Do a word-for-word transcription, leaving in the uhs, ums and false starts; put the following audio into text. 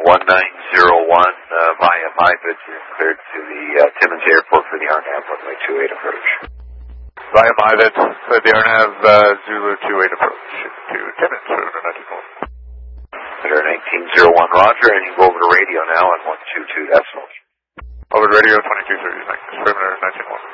one nine zero one uh, via MyVids, you're cleared to the uh, Timmins Airport for the Arnav runway two eight approach. Via MyVids, for the Arnav uh, Zulu two eight approach to Timmins, River nineteen oh one. River nineteen oh one, roger, and you go over to radio now on one two two decimals. Over to radio twenty-two thirty, thanks. River nineteen oh one.